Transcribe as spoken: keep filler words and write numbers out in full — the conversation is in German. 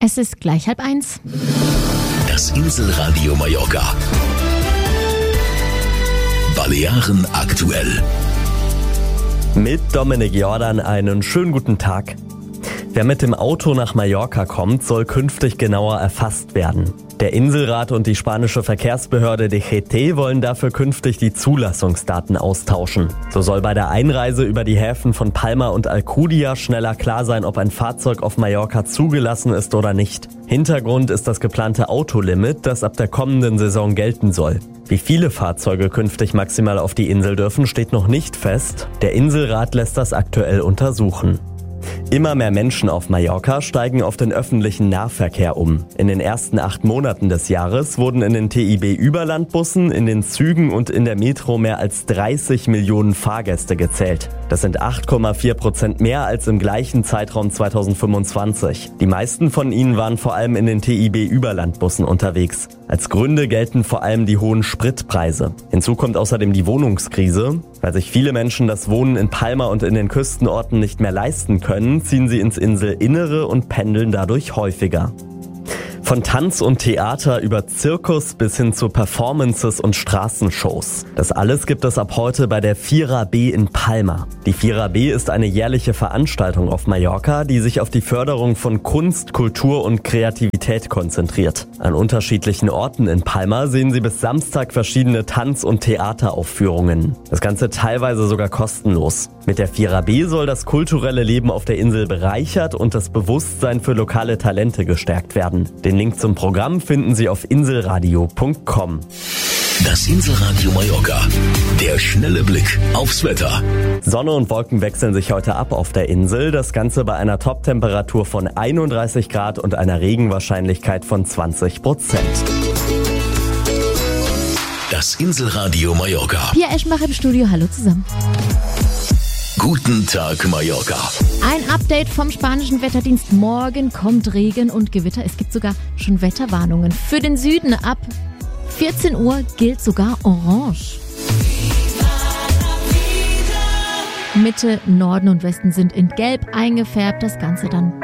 Es ist gleich halb eins. Das Inselradio Mallorca. Balearen aktuell. Mit Dominik Jordan einen schönen guten Tag. Wer mit dem Auto nach Mallorca kommt, soll künftig genauer erfasst werden. Der Inselrat und die spanische Verkehrsbehörde D G T wollen dafür künftig die Zulassungsdaten austauschen. So soll bei der Einreise über die Häfen von Palma und Alcudia schneller klar sein, ob ein Fahrzeug auf Mallorca zugelassen ist oder nicht. Hintergrund ist das geplante Autolimit, das ab der kommenden Saison gelten soll. Wie viele Fahrzeuge künftig maximal auf die Insel dürfen, steht noch nicht fest. Der Inselrat lässt das aktuell untersuchen. Immer mehr Menschen auf Mallorca steigen auf den öffentlichen Nahverkehr um. In den ersten acht Monaten des Jahres wurden in den T I B-Überlandbussen, in den Zügen und in der Metro mehr als dreißig Millionen Fahrgäste gezählt. Das sind acht Komma vier Prozent mehr als im gleichen Zeitraum zweitausendfünfundzwanzig. Die meisten von ihnen waren vor allem in den T I B-Überlandbussen unterwegs. Als Gründe gelten vor allem die hohen Spritpreise. Hinzu kommt außerdem die Wohnungskrise. Weil sich viele Menschen das Wohnen in Palma und in den Küstenorten nicht mehr leisten können, ziehen sie ins Inselinnere und pendeln dadurch häufiger. Von Tanz und Theater über Zirkus bis hin zu Performances und Straßenshows. Das alles gibt es ab heute bei der Fira B in Palma. Die Fira B ist eine jährliche Veranstaltung auf Mallorca, die sich auf die Förderung von Kunst, Kultur und Kreativität konzentriert. An unterschiedlichen Orten in Palma sehen Sie bis Samstag verschiedene Tanz- und Theateraufführungen. Das Ganze teilweise sogar kostenlos. Mit der Fira B soll das kulturelle Leben auf der Insel bereichert und das Bewusstsein für lokale Talente gestärkt werden. Den Link zum Programm finden Sie auf inselradio punkt com. Das Inselradio Mallorca. Der schnelle Blick aufs Wetter. Sonne und Wolken wechseln sich heute ab auf der Insel. Das Ganze bei einer Top-Temperatur von einunddreißig Grad und einer Regenwahrscheinlichkeit von zwanzig Prozent. Das Inselradio Mallorca. Pia Eschenbach im Studio. Hallo zusammen. Guten Tag, Mallorca. Ein Update vom spanischen Wetterdienst. Morgen kommt Regen und Gewitter. Es gibt sogar schon Wetterwarnungen. Für den Süden ab vierzehn Uhr gilt sogar Orange. Mitte, Norden und Westen sind in Gelb eingefärbt. Das Ganze dann